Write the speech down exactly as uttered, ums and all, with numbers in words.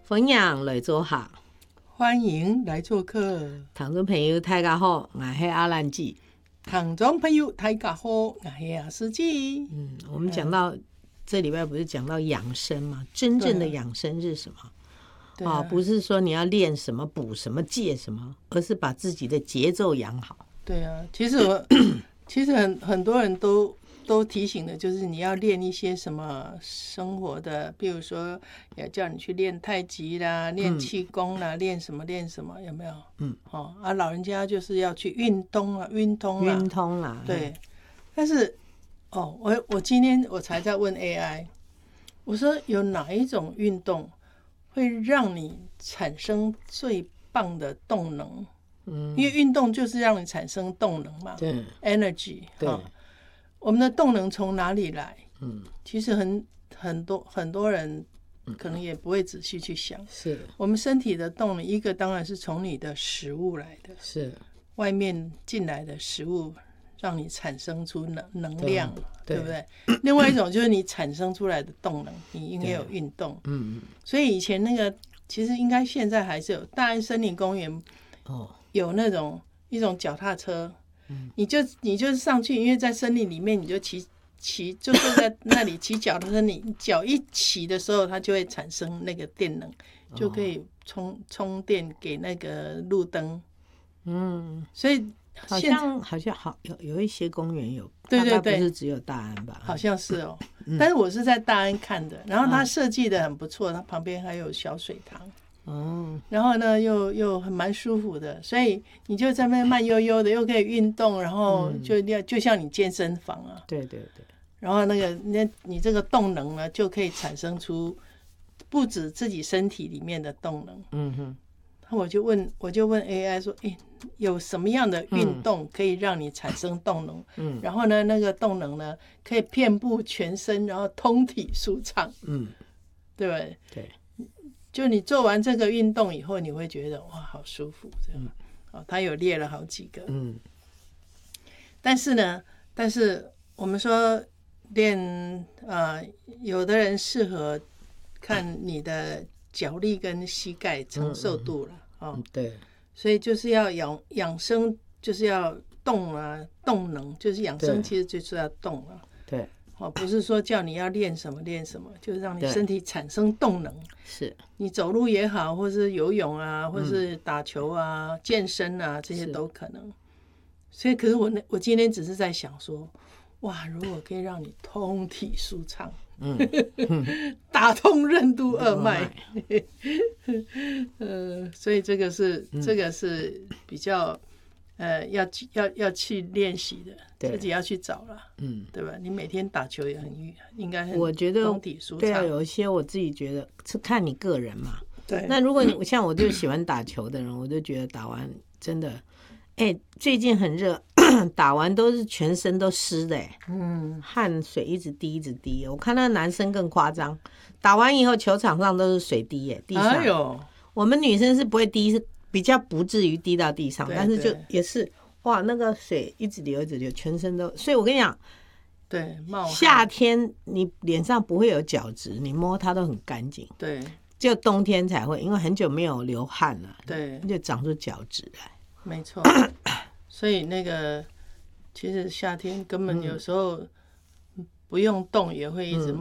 分享来做客， 欢迎来做客。 听众朋友大家好，我是阿兰姐。 听众朋友大家好，我是阿司机。 嗯，我们讲到、嗯、这礼拜不是讲到养生吗？真正的养生是什么？对啊、哦，不是说你要练什么补什么戒什么，而是把自己的节奏养好。 对啊，其实我其实很很多人都都提醒的，就是你要练一些什么生活的，比如说也叫你去练太极啦，练气功啦，练、嗯、什么练什么，有没有？嗯，哦啊，老人家就是要去运动啦，运通啦， 运通啦。 对，但是哦，我我今天我才在问 A I， 我说有哪一种运动会让你产生最棒的动能？嗯，因为运动就是让你产生动能嘛，对 ，energy， 对、哦，我们的动能从哪里来？嗯，其实很很多很多人可能也不会仔细去想，是我们身体的动能，一个当然是从你的食物来的，是外面进来的食物让你产生出能能量， 对, 对不对？另外一种就是你产生出来的动能，你应该有运动，嗯，所以以前那个其实应该现在还是有大安森林公园哦。有那种一种脚踏车，嗯、你就你就是上去，因为在森林里面，你就骑骑，就坐在那里骑脚踏车，你脚一骑的时候，它就会产生那个电能，就可以充充电给那个路灯。嗯，所以好像好像好有有一些公园有， 对对对， 不是只有大安吧？ 好像是哦，嗯、但是我是在大安看的，然后它设计的很不错，它旁边还有小水塘。哦，然后呢，又又很蛮舒服的，所以你就在那边慢悠悠的，又可以运动，然后就要、嗯、就像你健身房啊，对对对，然后那个那你这个动能呢，就可以产生出不止自己身体里面的动能。嗯哼，我就问我就问 A I 说，哎，有什么样的运动可以让你产生动能？嗯，然后呢，那个动能呢，可以遍布全身，然后通体舒畅。嗯，对不对？对。就你做完这个运动以后，你会觉得哇，好舒服，这样。哦，他有列了好几个。嗯。但是呢，但是我们说练呃，有的人适合看你的脚力跟膝盖承受度了。嗯嗯、哦，对。所以就是要养养生，就是要动啊，动能，就是养生，其实就是要动啊。对。哦，不是说叫你要练什么练什么，就是让你身体产生动能。是，你走路也好，或是游泳啊，或是打球啊、嗯、健身啊，这些都可能。所以，可是我我今天只是在想说，哇，如果可以让你通体舒畅，嗯，打通任督二脉，呃，所以这个是、嗯、这个是比较。呃，要要要去练习的，自己要去找了，嗯，对吧？你每天打球也很应该很， 我觉得通体舒畅。 对啊，有一些我自己觉得是看你个人嘛。对。那如果你像我就喜欢打球的人，我就觉得打完真的，哎、欸，最近很热，打完都是全身都湿的、欸，嗯，汗水一直滴一直滴。我看那男生更夸张，打完以后球场上都是水滴、欸，地上。哎呦，我们女生是不会滴，是。比较不至于滴到地上，但是就也是哇，那个水一直流一直流，全身都。所以我跟你讲， 对，冒汗。 夏天你脸上不会有角质，你摸它都很干净。对，只有冬天才会，因为很久没有流汗了，对，就长出角质来。 没错，所以那个其实夏天根本有时候不用动也会一直冒汗。